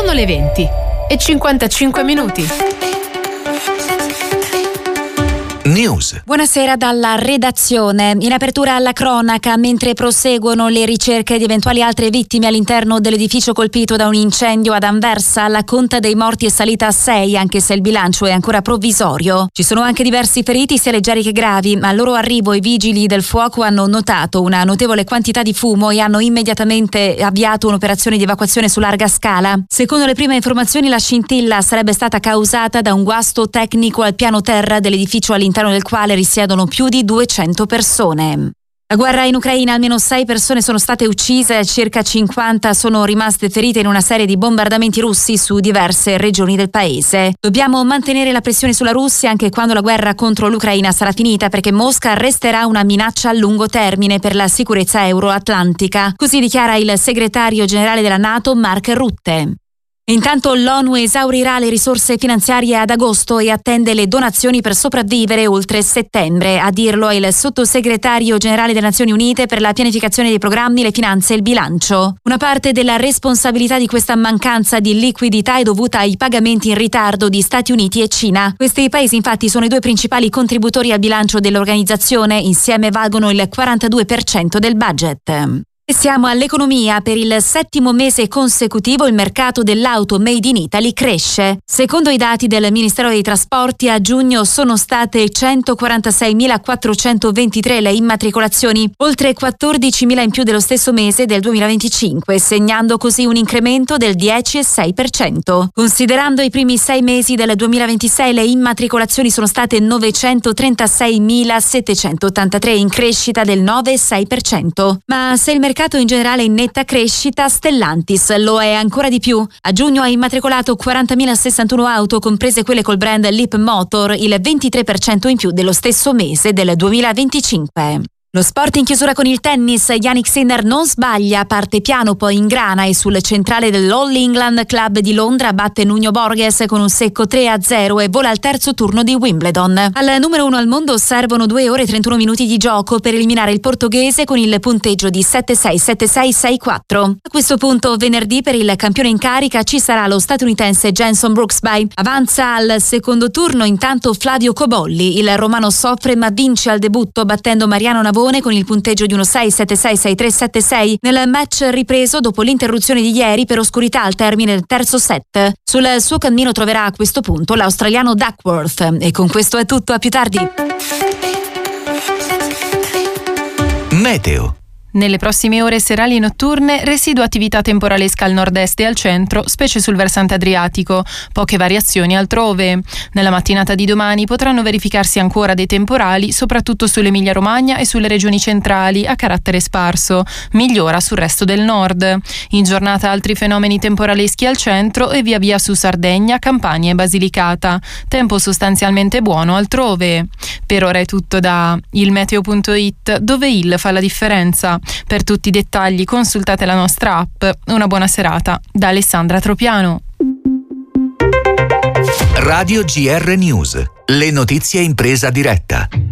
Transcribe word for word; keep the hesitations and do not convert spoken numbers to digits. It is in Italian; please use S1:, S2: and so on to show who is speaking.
S1: Sono le venti e cinquantacinque minuti.
S2: News.
S3: Buonasera dalla redazione. In apertura alla cronaca, mentre proseguono le ricerche di eventuali altre vittime all'interno dell'edificio colpito da un incendio ad Anversa, la conta dei morti è salita a sei, anche se il bilancio è ancora provvisorio. Ci sono anche diversi feriti, sia leggeri che gravi. Al loro arrivo i vigili del fuoco hanno notato una notevole quantità di fumo e hanno immediatamente avviato un'operazione di evacuazione su larga scala. Secondo le prime informazioni, la scintilla sarebbe stata causata da un guasto tecnico al piano terra dell'edificio all'interno del quale risiedono più di duecento persone. La guerra in Ucraina, almeno sei persone sono state uccise e circa cinquanta sono rimaste ferite in una serie di bombardamenti russi su diverse regioni del paese. Dobbiamo mantenere la pressione sulla Russia anche quando la guerra contro l'Ucraina sarà finita, perché Mosca resterà una minaccia a lungo termine per la sicurezza euroatlantica. Così dichiara il segretario generale della NATO Mark Rutte. Intanto l'ONU esaurirà le risorse finanziarie ad agosto e attende le donazioni per sopravvivere oltre settembre. A dirlo è il sottosegretario generale delle Nazioni Unite per la pianificazione dei programmi, le finanze e il bilancio. Una parte della responsabilità di questa mancanza di liquidità è dovuta ai pagamenti in ritardo di Stati Uniti e Cina. Questi paesi infatti sono i due principali contributori al bilancio dell'organizzazione, insieme valgono il quarantadue per cento del budget. E siamo all'economia. Per il settimo mese consecutivo il mercato dell'auto made in Italy cresce. Secondo i dati del Ministero dei Trasporti, a giugno sono state centoquarantaseimilaquattrocentoventitré le immatricolazioni, oltre quattordicimila in più dello stesso mese del duemilaventicinque, segnando così un incremento del dieci virgola sei per cento. Considerando i primi sei mesi del duemilaventisei, le immatricolazioni sono state novecentotrentaseimilasettecentottantatré, in crescita del nove virgola sei per cento. Ma se il mercato Il mercato in generale è in netta crescita, Stellantis lo è ancora di più. A giugno ha immatricolato quarantamilasessantuno auto, comprese quelle col brand Leapmotor, il ventitré per cento in più dello stesso mese del duemilaventicinque. Lo sport in chiusura con il tennis. Jannik Sinner non sbaglia, parte piano poi ingrana e sul centrale dell'All England Club di Londra batte Nuno Borges con un secco tre a zero e vola al terzo turno di Wimbledon. Al numero uno al mondo servono due ore e trentuno minuti di gioco per eliminare il portoghese con il punteggio di sette sei, sette sei, sei quattro. A questo punto venerdì per il campione in carica ci sarà lo statunitense Jenson Brooksby. Avanza al secondo turno intanto Flavio Cobolli. Il romano soffre ma vince al debutto battendo Mariano Navone con il punteggio di uno sei sette sei, sei tre, sette sei nel match ripreso dopo l'interruzione di ieri per oscurità al termine del terzo set. Sul suo cammino troverà a questo punto l'australiano Duckworth. E con questo è tutto, a più tardi.
S2: Meteo.
S4: Nelle prossime ore serali e notturne, residua attività temporalesca al nord-est e al centro, specie sul versante adriatico, poche variazioni altrove. Nella mattinata di domani potranno verificarsi ancora dei temporali, soprattutto sull'Emilia-Romagna e sulle regioni centrali, a carattere sparso. Migliora sul resto del nord. In giornata altri fenomeni temporaleschi al centro e via via su Sardegna, Campania e Basilicata. Tempo sostanzialmente buono altrove. Per ora è tutto da il meteo punto it, dove il fa la differenza. Per tutti i dettagli consultate la nostra app. Una buona serata da Alessandra Tropiano.
S2: Radio G R News. Le notizie in presa diretta.